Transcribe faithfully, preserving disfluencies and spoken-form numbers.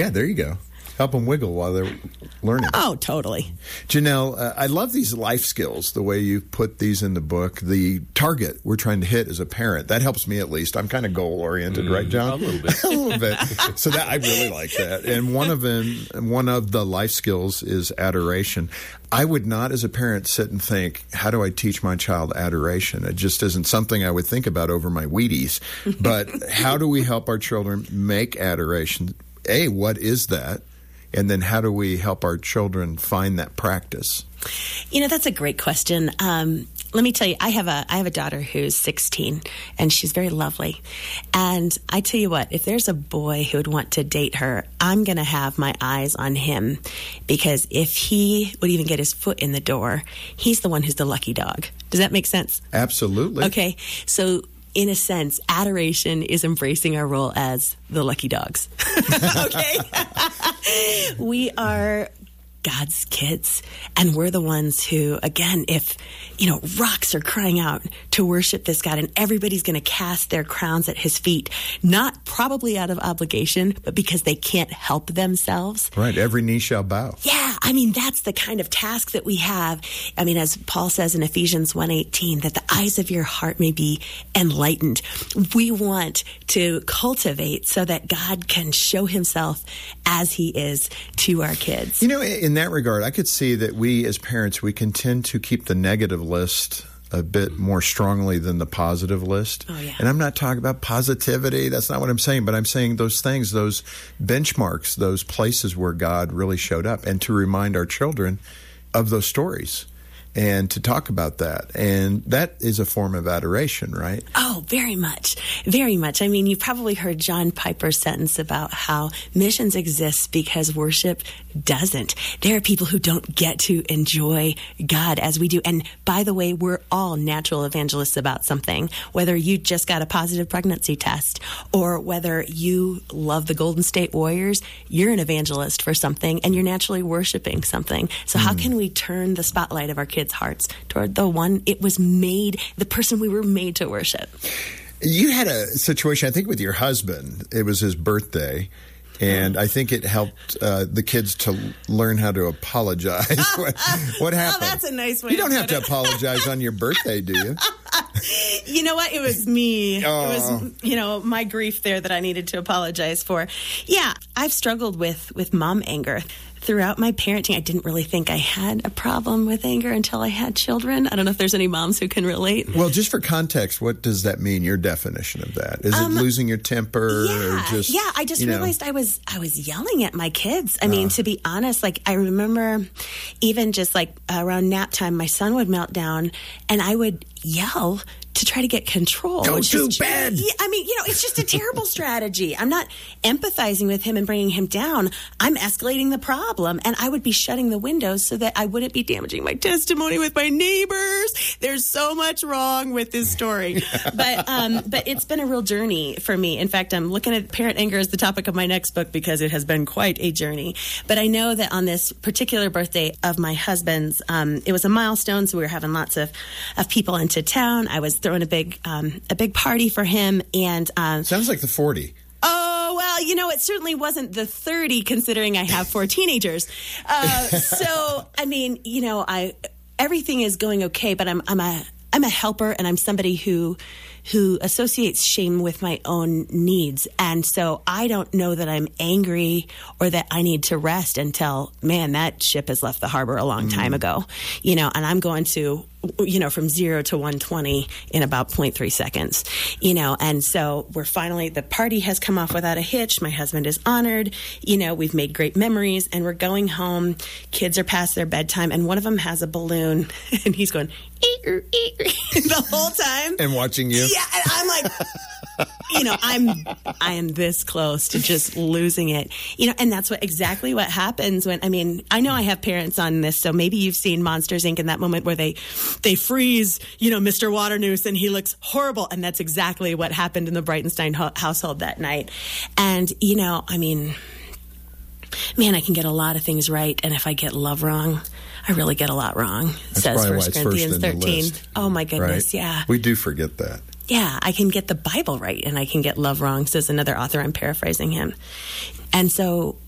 Yeah, there you go. Help them wiggle while they're learning. Oh, totally. Janelle, uh, I love these life skills, the way you put these in the book. The target we're trying to hit as a parent, that helps me at least. I'm kind of goal-oriented, mm, right, John? A little bit. a little bit. So that I really like that. And one of them, one of the life skills is adoration. I would not, as a parent, sit and think, how do I teach my child adoration? It just isn't something I would think about over my Wheaties. But how do we help our children make adoration? A, what is that? And then how do we help our children find that practice? You know, that's a great question. Um, let me tell you, I have a I have a daughter who's sixteen, and she's very lovely. And I tell you what, if there's a boy who would want to date her, I'm going to have my eyes on him, because if he would even get his foot in the door, he's the one who's the lucky dog. Does that make sense? Absolutely. Okay, so in a sense, adoration is embracing our role as the lucky dogs. Okay? We are God's kids, and we're the ones who, again, if, you know, rocks are crying out to worship this God, and everybody's going to cast their crowns at his feet, not probably out of obligation, but because they can't help themselves. Right. Every knee shall bow. Yeah. I mean, that's the kind of task that we have. I mean, as Paul says in Ephesians one eighteen, that the eyes of your heart may be enlightened. We want to cultivate so that God can show himself as he is to our kids. You know, in that regard, I could see that we as parents, we can tend to keep the negative list a bit more strongly than the positive list. Oh, yeah. And I'm not talking about positivity. That's not what I'm saying. But I'm saying those things, those benchmarks, those places where God really showed up, and to remind our children of those stories and to talk about that. And that is a form of adoration, right? Oh, very much. Very much. I mean, you've probably heard John Piper's sentence about how missions exist because worship doesn't. There are people who don't get to enjoy God as we do. And by the way, we're all natural evangelists about something. Whether you just got a positive pregnancy test or whether you love the Golden State Warriors, you're an evangelist for something and you're naturally worshiping something. So mm. how can we turn the spotlight of our kids' hearts toward the one it was made, the person we were made to worship? You had a situation, I think, with your husband. It was his birthday. And I think it helped uh, the kids to learn how to apologize. what, what happened? Oh, that's a nice way. You don't have to apologize on your birthday, do you? You know what? It was me. Oh. It was, you know, my grief there that I needed to apologize for. Yeah, I've struggled with, with mom anger. Throughout my parenting, I didn't really think I had a problem with anger until I had children. I don't know if there's any moms who can relate. Well, just for context, what does that mean, your definition of that? Is um, it losing your temper? Yeah, or just, yeah. I just you know, realized I was I was yelling at my kids. I mean, uh, to be honest, like I remember even just like around nap time, my son would melt down and I would yell to try to get control. Go to just, bed. Yeah, I mean, you know, it's just a terrible strategy. I'm not empathizing with him and bringing him down. I'm escalating the problem. And I would be shutting the windows so that I wouldn't be damaging my testimony with my neighbors. There's so much wrong with this story. but um, but it's been a real journey for me. In fact, I'm looking at parent anger as the topic of my next book because it has been quite a journey. But I know that on this particular birthday of my husband's, um, it was a milestone. So we were having lots of, of people into town. I was throwing a big um, a big party for him, and um, sounds like the forty. Oh well, you know, it certainly wasn't the thirty, considering I have four teenagers. Uh, so I mean, you know, I everything is going okay, but I'm I'm a I'm a helper, and I'm somebody who who associates shame with my own needs, and so I don't know that I'm angry or that I need to rest until, man, that ship has left the harbor a long time mm. ago, you know, and I'm going to, you know, from zero to one twenty in about zero point three seconds, you know, and so we're finally, the party has come off without a hitch. My husband is honored, you know, we've made great memories, and we're going home. Kids are past their bedtime, and one of them has a balloon, and he's going, ee-er, ee-er, the whole time. And watching you. Yeah, and I'm like, you know, I'm, I am this close to just losing it, you know, and that's what exactly what happens when, I mean, I know I have parents on this, so maybe you've seen Monsters, Incorporated in that moment where they, they freeze, you know, Mister Waternoose, and he looks horrible, and that's exactly what happened in the Breitenstein ho- household that night. And, you know, I mean, man, I can get a lot of things right, and if I get love wrong, I really get a lot wrong, That's says First Corinthians first thirteen. Oh, my goodness, right? yeah. We do forget that. Yeah, I can get the Bible right, and I can get love wrong, says another author. I'm paraphrasing him. And so